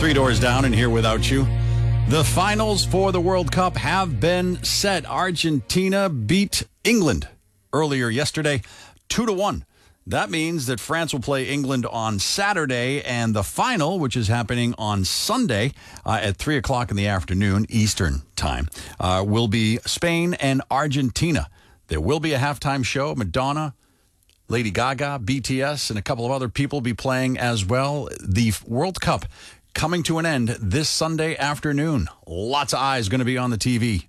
Three Doors Down and Here Without You. The finals for the World Cup have been set. Argentina beat England earlier yesterday, 2-1. That means that France will play England on Saturday, and the final, which is happening on Sunday at 3 o'clock in the afternoon Eastern time, will be Spain and Argentina. There will be a halftime show. Madonna, Lady Gaga, BTS, and a couple of other people will be playing as well. The World Cup coming to an end this Sunday afternoon. Lots of eyes going to be on the TV.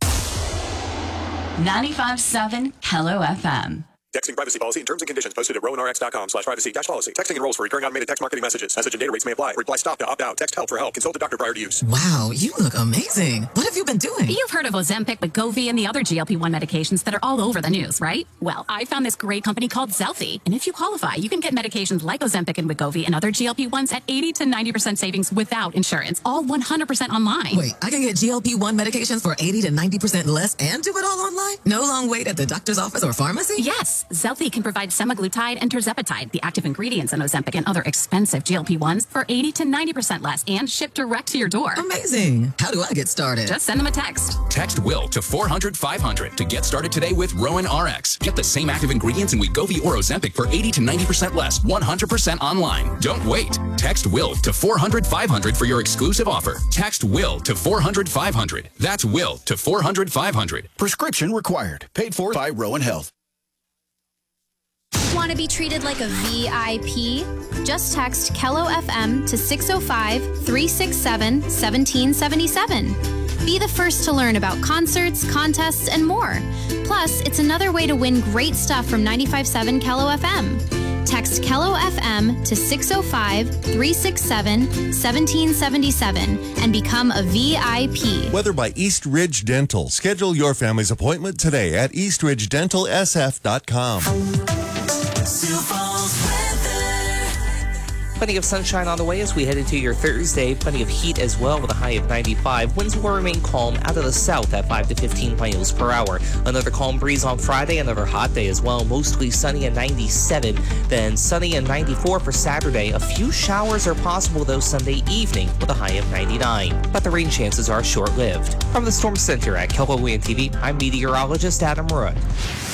95.7 Hello FM. Texting privacy policy and terms and conditions posted at rowanrx.com/privacy-policy. Texting enrolls for recurring automated text marketing messages. Message and data rates may apply. Reply stop to opt out. Text help for help. Consult a doctor prior to use. Wow, you look amazing. What have you been doing? You've heard of Ozempic, Wegovy, and the other GLP-1 medications that are all over the news, right? Well, I found this great company called Zelfie. And if you qualify, you can get medications like Ozempic and Wegovy and other GLP-1s at 80 to 90% savings without insurance. All 100% online. Wait, I can get GLP-1 medications for 80 to 90% less and do it all online? No long wait at the doctor's office or pharmacy? Yes, Zelfie can provide semaglutide and tirzepatide, the active ingredients in Ozempic and other expensive GLP-1s, for 80 to 90% less and shipped direct to your door. Amazing. How do I get started? Just send them a text. Text WILL to 400-500 to get started today with Rowan RX. Get the same active ingredients in Wegovy or Ozempic for 80 to 90% less, 100% online. Don't wait. Text WILL to 400-500 for your exclusive offer. Text WILL to 400-500. That's WILL to 400-500. Prescription required. Paid for by Rowan Health. Want to be treated like a VIP? Just text Kello FM to 605-367-1777. Be the first to learn about concerts, contests, and more. Plus, it's another way to win great stuff from 95.7 Kello FM. Text Kello FM to 605-367-1777 and become a VIP. Weather by East Ridge Dental. Schedule your family's appointment today at eastridgedentalsf.com. Plenty of sunshine on the way as we head into your Thursday. Plenty of heat as well with a high of 95. Winds will remain calm out of the south at 5 to 15 miles per hour. Another calm breeze on Friday. Another hot day as well. Mostly sunny at 97. Then sunny and 94 for Saturday. A few showers are possible though Sunday evening with a high of 99. But the rain chances are short-lived. From the Storm Center at KELO WIN TV, I'm meteorologist Adam Rudd.